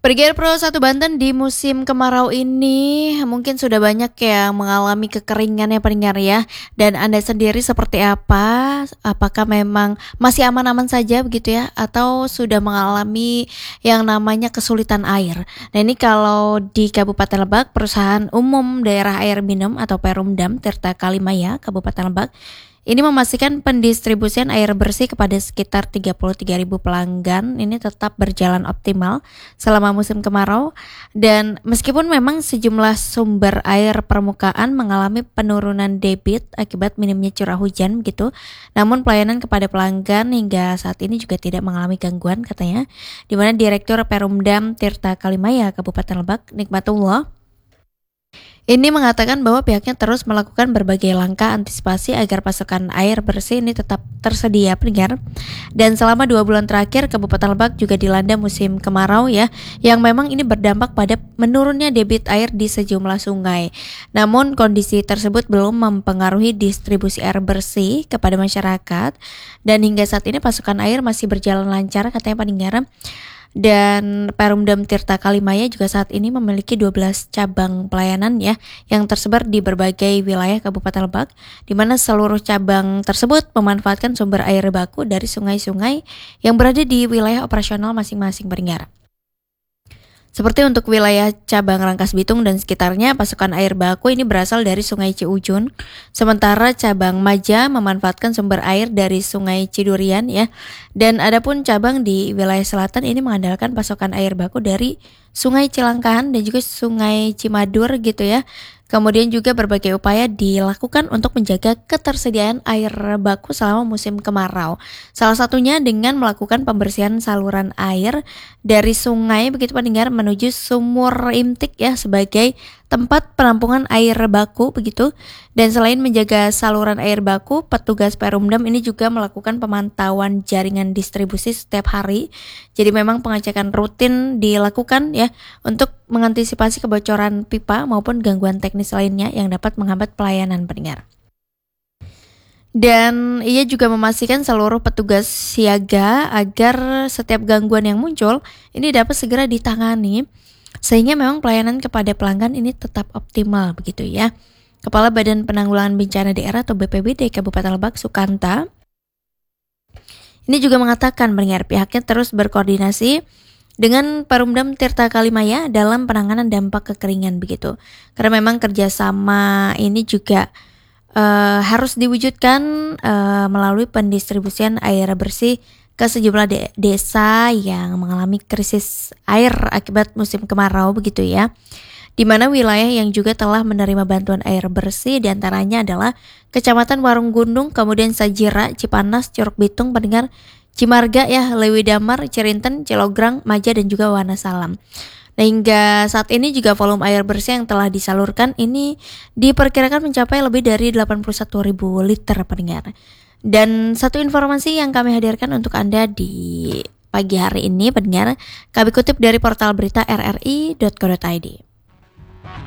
Pendengar Pro 1 Banten di musim kemarau ini mungkin sudah banyak yang mengalami kekeringan ya pendengar ya. Dan Anda sendiri seperti apa? Apakah memang masih aman-aman saja begitu ya? Atau sudah mengalami yang namanya kesulitan air? Nah ini kalau di Kabupaten Lebak, Perusahaan Umum Daerah Air Minum atau Perumdam Tirta Kalimaya, Kabupaten Lebak, ini memastikan pendistribusian air bersih kepada sekitar 33.000 pelanggan ini tetap berjalan optimal selama musim kemarau. Dan meskipun memang sejumlah sumber air permukaan mengalami penurunan debit akibat minimnya curah hujan gitu, namun pelayanan kepada pelanggan hingga saat ini juga tidak mengalami gangguan katanya. Di mana Direktur Perumdam Tirta Kalimaya Kabupaten Lebak, Nikmatullah, ini mengatakan bahwa pihaknya terus melakukan berbagai langkah antisipasi agar pasokan air bersih ini tetap tersedia pendengar. Dan selama 2 bulan terakhir Kabupaten Lebak juga dilanda musim kemarau ya, yang memang ini berdampak pada menurunnya debit air di sejumlah sungai. Namun kondisi tersebut belum mempengaruhi distribusi air bersih kepada masyarakat, dan hingga saat ini pasokan air masih berjalan lancar katanya pendengar. Dan Perumdam Tirta Kalimaya juga saat ini memiliki 12 cabang pelayanan ya yang tersebar di berbagai wilayah Kabupaten Lebak, di mana seluruh cabang tersebut memanfaatkan sumber air baku dari sungai-sungai yang berada di wilayah operasional masing-masing pendengar. Seperti untuk wilayah cabang Rangkas Bitung dan sekitarnya, pasokan air baku ini berasal dari Sungai Ciujun. Sementara cabang Maja memanfaatkan sumber air dari Sungai Cidurian ya. Dan adapun cabang di wilayah selatan ini mengandalkan pasokan air baku dari Sungai Cilangkahan dan juga Sungai Cimadur gitu ya. Kemudian juga berbagai upaya dilakukan untuk menjaga ketersediaan air baku selama musim kemarau. Salah satunya dengan melakukan pembersihan saluran air dari sungai begitu pendengar menuju sumur intik ya sebagai tempat penampungan air baku begitu. Dan selain menjaga saluran air baku, petugas Perumdam ini juga melakukan pemantauan jaringan distribusi setiap hari. Jadi memang pengecekan rutin dilakukan ya untuk mengantisipasi kebocoran pipa maupun gangguan teknis lainnya yang dapat menghambat pelayanan pendengar. Dan ia juga memastikan seluruh petugas siaga agar setiap gangguan yang muncul ini dapat segera ditangani, sehingga memang pelayanan kepada pelanggan ini tetap optimal begitu ya. Kepala Badan Penanggulangan Bencana Daerah atau BPBD Kabupaten Lebak, Sukanta, ini juga mengatakan pendengar pihaknya terus berkoordinasi dengan Perumdam Tirta Kalimaya dalam penanganan dampak kekeringan begitu. Karena memang kerjasama ini juga harus diwujudkan melalui pendistribusian air bersih ke sejumlah desa yang mengalami krisis air akibat musim kemarau begitu ya. Di mana wilayah yang juga telah menerima bantuan air bersih diantaranya adalah Kecamatan Warung Gunung, kemudian Sajira, Cipanas, Curug Bitung, pendengar, Cimarga ya, Lewi Damar, Cirinten, Cilograng, Maja dan juga Wonosalam. Nah, hingga saat ini juga volume air bersih yang telah disalurkan ini diperkirakan mencapai lebih dari 81.000 liter pendengar. Dan satu informasi yang kami hadirkan untuk Anda di pagi hari ini pendengar, kami kutip dari portal berita rri.co.id.